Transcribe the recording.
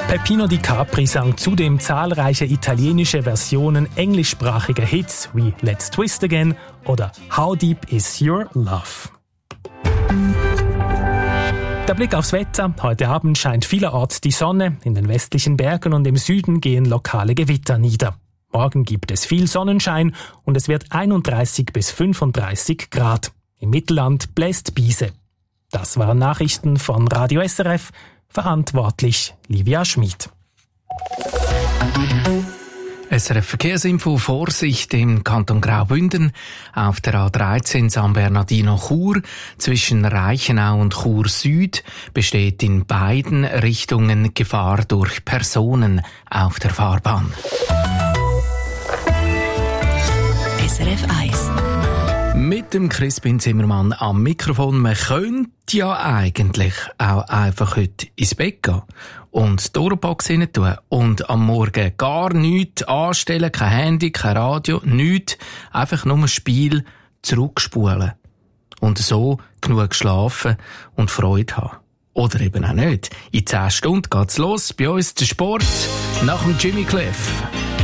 Peppino Di Capri sang zudem zahlreiche italienische Versionen englischsprachiger Hits wie Let's Twist Again oder How Deep Is Your Love. Der Blick aufs Wetter. Heute Abend scheint vielerorts die Sonne. In den westlichen Bergen und im Süden gehen lokale Gewitter nieder. Morgen gibt es viel Sonnenschein und es wird 31 bis 35 Grad. Im Mittelland bläst Biese. Das waren Nachrichten von Radio SRF. Verantwortlich Livia Schmid. SRF Verkehrsinfo: Vorsicht im Kanton Graubünden auf der A13 San Bernardino Chur zwischen Reichenau und Chur Süd besteht in beiden Richtungen Gefahr durch Personen auf der Fahrbahn. SRF 1 mit dem Crispin Zimmermann am Mikrofon. Man könnte ja eigentlich auch einfach heute ins Bett gehen und die Ohrenbox rein tun und am Morgen gar nichts anstellen, kein Handy, kein Radio, nichts, einfach nur ein Spiel zurückspulen und so genug schlafen und Freude haben. Oder eben auch nicht. In 10 Stunden geht's los, bei uns der Sport nach dem Jimmy Cliff.